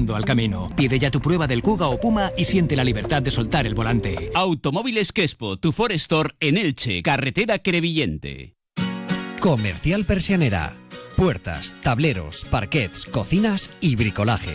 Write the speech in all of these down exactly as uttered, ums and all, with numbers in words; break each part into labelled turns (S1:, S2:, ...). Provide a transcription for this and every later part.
S1: regresando al camino. Pide ya tu prueba del Kuga o Puma y siente la libertad de soltar el volante.
S2: Automóviles Crespo, tu Ford Store en Elche, carretera Crevillente.
S3: Comercial Persianera. Puertas, tableros, parquets, cocinas y bricolaje.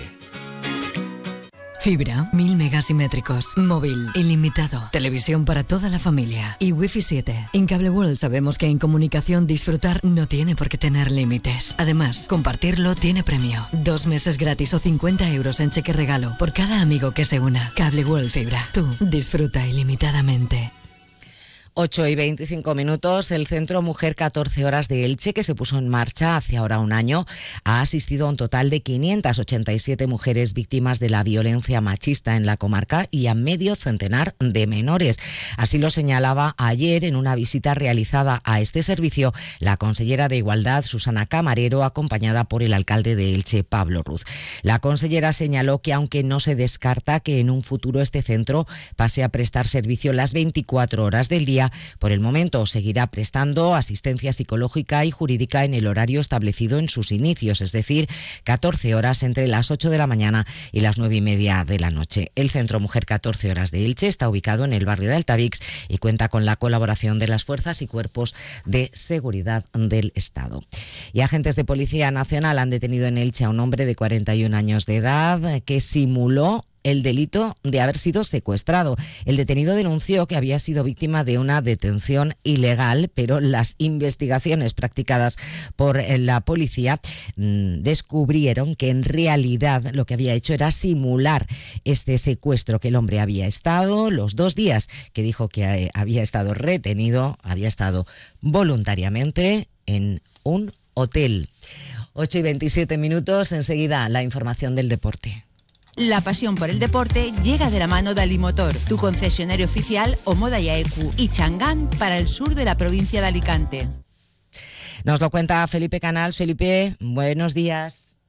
S4: Fibra, mil megasimétricos, móvil, ilimitado, televisión para toda la familia y Wi-Fi siete. En Cable World sabemos que en comunicación disfrutar no tiene por qué tener límites. Además, compartirlo tiene premio. Dos meses gratis o cincuenta euros en cheque regalo por cada amigo que se una. Cable World Fibra. Tú disfruta ilimitadamente.
S5: ocho y veinticinco minutos, el Centro Mujer catorce Horas de Elche, que se puso en marcha hace ahora un año, ha asistido a un total de quinientas ochenta y siete mujeres víctimas de la violencia machista en la comarca y a medio centenar de menores. Así lo señalaba ayer en una visita realizada a este servicio la consellera de Igualdad, Susana Camarero, acompañada por el alcalde de Elche, Pablo Ruz. La consellera señaló que aunque no se descarta que en un futuro este centro pase a prestar servicio las veinticuatro horas del día, por el momento seguirá prestando asistencia psicológica y jurídica en el horario establecido en sus inicios, es decir, catorce horas entre las ocho de la mañana y las nueve y media de la noche. El Centro Mujer catorce Horas de Elche está ubicado en el barrio de Altavix y cuenta con la colaboración de las fuerzas y cuerpos de seguridad del Estado. Y agentes de Policía Nacional han detenido en Elche a un hombre de cuarenta y un años de edad que simuló el delito de haber sido secuestrado. El detenido denunció que había sido víctima de una detención ilegal, pero las investigaciones practicadas por la policía mmm, descubrieron que en realidad lo que había hecho era simular este secuestro, que el hombre había estado los dos días que dijo que había estado retenido, había estado voluntariamente en un hotel. ocho y veintisiete minutos, enseguida la información del deporte.
S6: La pasión por el deporte llega de la mano de Alimotor, tu concesionario oficial Omoda Yaeku y Changán para el sur de la provincia de Alicante.
S5: Nos lo cuenta Felipe Canals. Felipe, buenos días.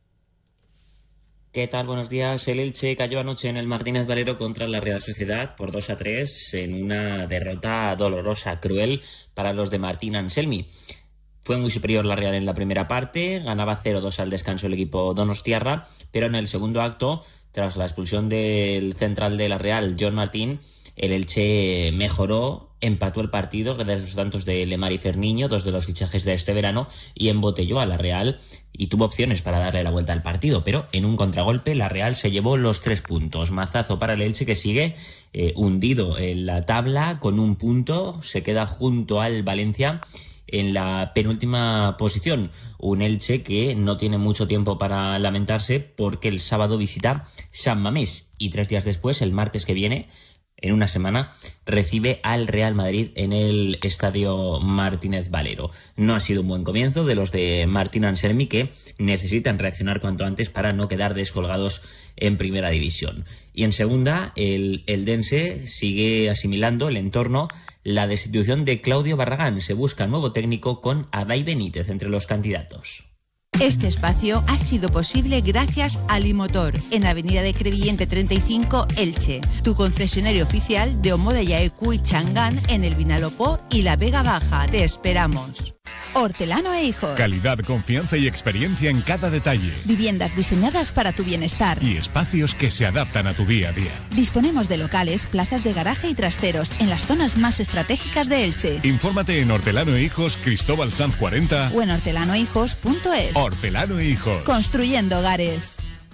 S7: ¿Qué tal? Buenos días. El Elche cayó anoche en el Martínez Valero contra la Real Sociedad por dos a tres en una derrota dolorosa, cruel para los de Martín Anselmi. Fue muy superior la Real en la primera parte, ganaba cero dos al descanso el equipo donostiarra, pero en el segundo acto, tras la expulsión del central de la Real, John Martín, el Elche mejoró, empató el partido gracias a los tantos de Lemar y Ferniño, dos de los fichajes de este verano, y embotelló a la Real y tuvo opciones para darle la vuelta al partido, pero en un contragolpe la Real se llevó los tres puntos. Mazazo para el Elche, que sigue eh, hundido en la tabla con un punto, se queda junto al Valencia en la penúltima posición. Un Elche que no tiene mucho tiempo para lamentarse porque el sábado visita San Mamés y tres días después, el martes que viene, en una semana, recibe al Real Madrid en el Estadio Martínez Valero. No ha sido un buen comienzo de los de Martín Anselmi, que necesitan reaccionar cuanto antes para no quedar descolgados en primera división. Y en segunda, el Eldense sigue asimilando el entorno, la destitución de Claudio Barragán. Se busca nuevo técnico con Adai Benítez entre los candidatos.
S6: Este espacio ha sido posible gracias a Alimotor, en Avenida de Crevillente treinta y cinco, Elche, tu concesionario oficial de Omoda Yaeku y Changán en el Vinalopó y la Vega Baja. Te esperamos.
S8: Hortelano e Hijos.
S9: Calidad, confianza y experiencia en cada detalle.
S8: Viviendas diseñadas para tu bienestar.
S9: Y espacios que se adaptan a tu día a día.
S8: Disponemos de locales, plazas de garaje y trasteros en las zonas más estratégicas de Elche.
S9: Infórmate en Hortelano e Hijos, Cristóbal Sanz cuarenta
S8: o en hortelano e hijos punto es.
S9: Hortelano e Hijos.
S8: Construyendo hogares.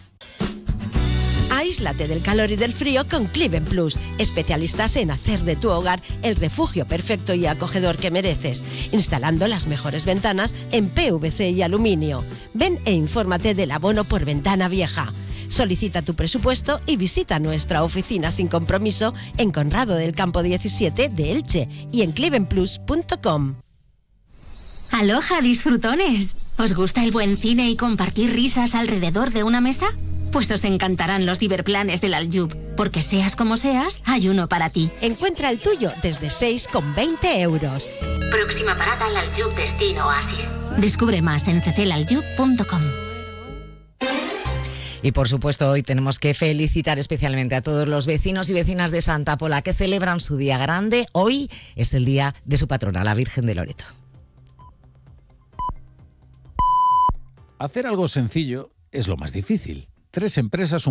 S10: Aíslate del calor y del frío con Cliven Plus, especialistas en hacer de tu hogar el refugio perfecto y acogedor que mereces, instalando las mejores ventanas en P V C y aluminio. Ven e infórmate del abono por ventana vieja. Solicita tu presupuesto y visita nuestra oficina sin compromiso en Conrado del Campo diecisiete de Elche y en cliven plus punto com.
S11: Aloha, disfrutones. ¿Os gusta el buen cine y compartir risas alrededor de una mesa? Pues os encantarán los Diverplanes del Aljub, porque seas como seas, hay uno para ti.
S10: Encuentra el tuyo desde seis con veinte euros.
S11: Próxima parada, el Aljub Destino Oasis. Descubre más en c c l aljub punto com.
S5: Y por supuesto hoy tenemos que felicitar especialmente a todos los vecinos y vecinas de Santa Pola que celebran su día grande. Hoy es el día de su patrona, la Virgen de Loreto.
S12: Hacer algo sencillo es lo más difícil. Tres empresas, un